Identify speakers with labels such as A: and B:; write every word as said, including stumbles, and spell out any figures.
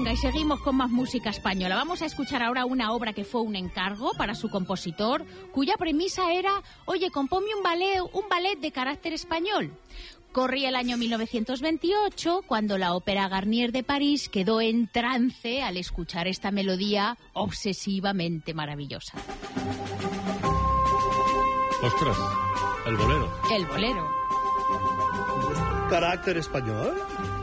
A: Venga, y seguimos con más música española. Vamos a escuchar ahora una obra que fue un encargo para su compositor, cuya premisa era, oye, compónme un ballet, un ballet de carácter español. Corría el año mil novecientos veintiocho, cuando la Ópera Garnier de París quedó en trance al escuchar esta melodía obsesivamente maravillosa.
B: Ostras, el bolero.
A: El bolero.
C: ¿Carácter español?